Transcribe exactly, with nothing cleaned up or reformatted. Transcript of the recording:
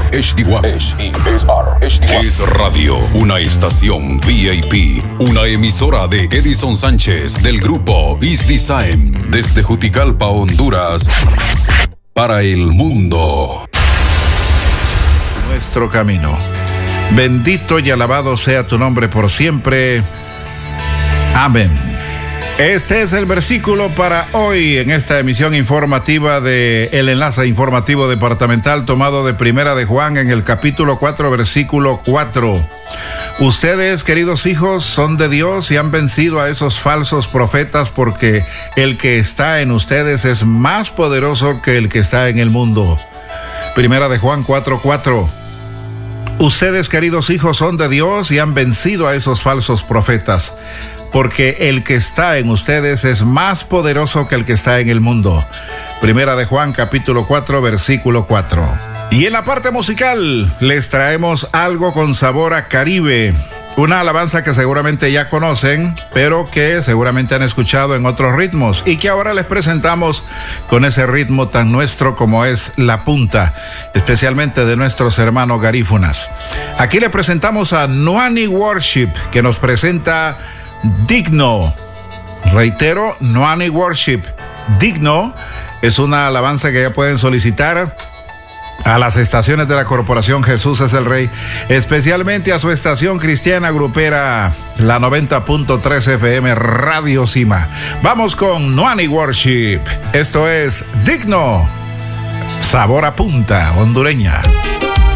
H D uno. H E S R. H D uno. Es Radio, una estación V I P. Una emisora de Edison Sánchez del grupo East Design. Desde Juticalpa, Honduras. Para el mundo. Nuestro camino. Bendito y alabado sea tu nombre por siempre. Amén. Este es el versículo para hoy en esta emisión informativa de El Enlace Informativo Departamental, tomado de Primera de Juan en el capítulo cuatro, versículo cuatro. Ustedes, queridos hijos, son de Dios y han vencido a esos falsos profetas, porque el que está en ustedes es más poderoso que el que está en el mundo. Primera de Juan cuatro cuatro. Ustedes, queridos hijos, son de Dios y han vencido a esos falsos profetas, porque el que está en ustedes es más poderoso que el que está en el mundo. Primera de Juan, capítulo cuatro, versículo cuatro. Y en la parte musical les traemos algo con sabor a Caribe, una alabanza que seguramente ya conocen, pero que seguramente han escuchado en otros ritmos y que ahora les presentamos con ese ritmo tan nuestro como es la punta, especialmente de nuestros hermanos garífunas. Aquí le presentamos a Nuani Worship, que nos presenta Digno. Reitero, Nuani Worship. Digno es una alabanza que ya pueden solicitar a las estaciones de la Corporación Jesús es el Rey, especialmente a su estación cristiana grupera, la noventa punto tres F M Radio Cima. Vamos con Nuani Worship. Esto es Digno, sabor a punta hondureña.